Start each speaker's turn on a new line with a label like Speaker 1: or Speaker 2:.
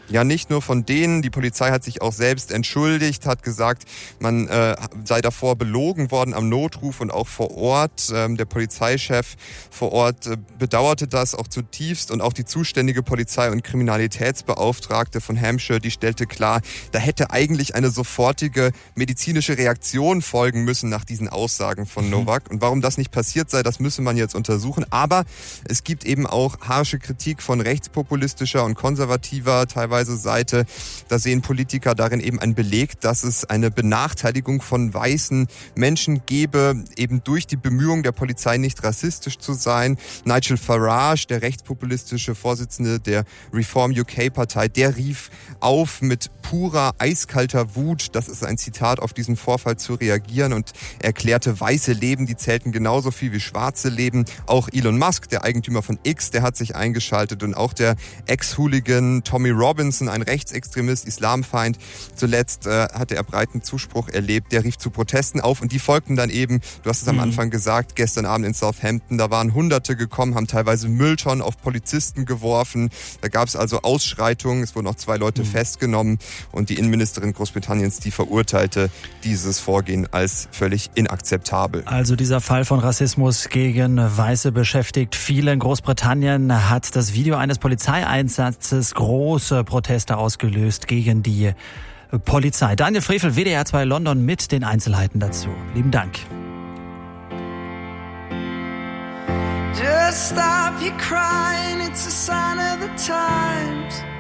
Speaker 1: Ja, nicht nur von denen. Die Polizei hat sich auch selbst entschuldigt, hat gesagt, man sei davor belogen worden am Notruf und auch vor Ort. Der Polizeichef vor Ort bedauerte das auch zutiefst und auch die zuständige Polizei- und Kriminalitätsbeauftragte von Hampshire, die stellte klar, da hätte eigentlich eine sofortige medizinische Reaktion folgen müssen nach diesen Aussagen von Novak. Und warum das nicht passiert sei, das müsse man jetzt untersuchen. Aber es gibt eben auch harsche Kritik von rechtspopulistischer und konservativer, teilweise Seite. Da sehen Politiker darin eben einen Beleg, dass es eine Benachteiligung von weißen Menschen gebe, eben durch die Bemühungen der Polizei nicht rassistisch zu sein. Nigel Farage, der rechtspopulistische Vorsitzende der Reform UK-Partei, der rief auf, mit purer, eiskalter Wut, das ist ein Zitat, auf diesen Vorfall zu reagieren und erklärte, weiße Leben, die zählten genauso viel wie schwarze Leben. Auch Elon Musk, der Eigentümer von X, der hat sich eingeschaltet und auch der Ex-Hooligan Tommy Robinson, ein Rechtsextremist, Islamfeind, zuletzt hatte er breiten Zuspruch erlebt, der rief zu Protesten auf und die folgten dann eben, du hast es am Anfang gesagt, gestern Abend in Southampton, da waren Hunderte gekommen, haben teilweise Mülltonnen auf Polizisten geworfen, da gab es also Ausschreitungen, es wurden auch 2 Leute festgenommen und die Innenministerin Großbritanniens, die verurteilte dieses Vorgehen als völlig inakzeptabel.
Speaker 2: Also dieser Fall von Rassismus gegen Weiße beschäftigt viele. In Großbritannien hat das Video eines Polizeieinsatzes große Proteste ausgelöst gegen die Polizei. Daniel Frevel, WDR 2 London mit den Einzelheiten dazu. Lieben Dank.
Speaker 3: Just stop your crying, it's a sign of the times.